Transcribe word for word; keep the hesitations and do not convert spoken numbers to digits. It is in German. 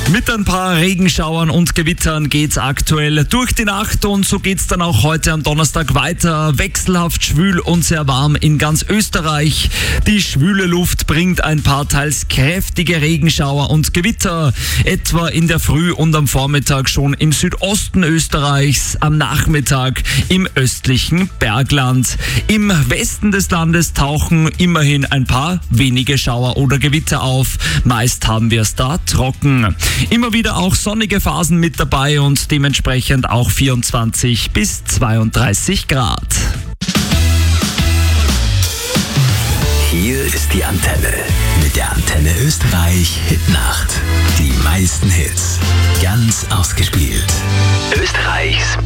Mit ein paar Regenschauern und Gewittern geht's aktuell durch die Nacht und so geht's dann auch heute am Donnerstag weiter. Wechselhaft schwül und sehr warm in ganz Österreich. Die schwüle Luft bringt ein paar teils kräftige Regenschauer und Gewitter, etwa in der Früh und am Vormittag schon im Südosten Österreichs, am Nachmittag im östlichen Bergland. Im Westen des Landes tauchen immerhin ein paar wenige Schauer oder Gewitter auf. Meist haben wir es da trocken. Immer wieder auch sonnige Phasen mit dabei und dementsprechend auch vierundzwanzig bis zweiunddreißig Grad. Hier ist die Antenne. Mit der Antenne Österreich Hitnacht. Die meisten Hits. Ganz ausgespielt. Österreichs